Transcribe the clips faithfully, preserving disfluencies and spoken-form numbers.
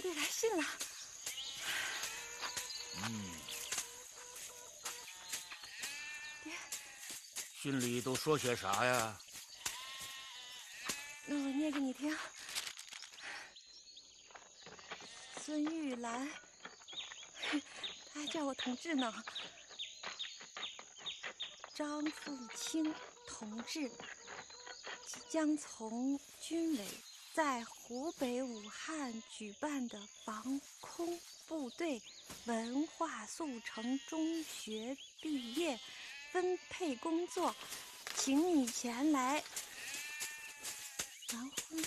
弟来信了。 嗯。 爹， 信里都说些啥呀？ 那我念给你听。孙玉兰，他还叫我同志呢。张凤清同志即将从军委在湖北武汉举办的防空部队文化速成中学毕业分配工作，请你前来完婚。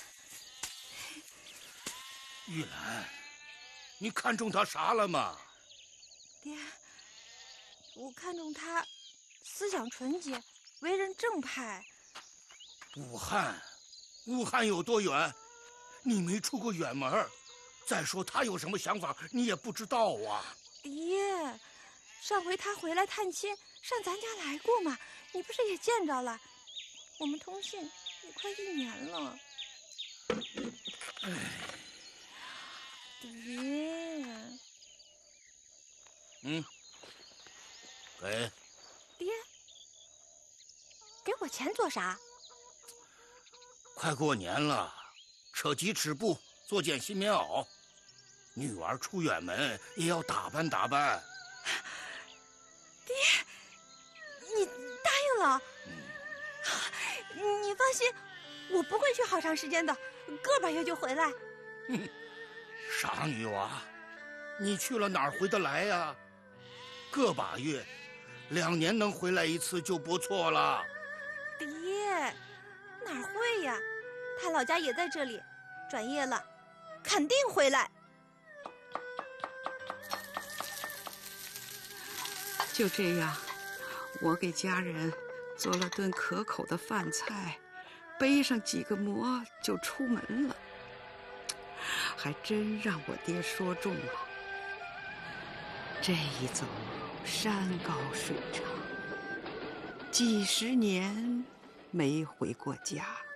玉兰，你看中他啥了吗？ 爹，我看中他思想纯洁，为人正派。 武汉，武汉有多远？你没出过远门。再说他有什么想法，你也不知道啊。 爹，上回他回来探亲，上咱家来过嘛，你不是也见着了？我们通信也快一年了。 哎， 爹， 嗯，给。 爹，给我钱做啥？ 快过年了，扯鸡吃布，做件新棉袄。女娃出远门也要打扮打扮。 爹，你答应了？嗯、你放心，我不会去好长时间的，个把月就回来。 哼，傻女娃，你去了哪儿回得来呀？个把月，两年能回来一次就不错了。 爹，哪儿会呀？他老家也在这里，转业了，肯定回来。 就这样，我给家人做了顿可口的饭菜，背上几个馍就出门了，还真让我爹说中了。这一走，山高水长，几十年没回过家。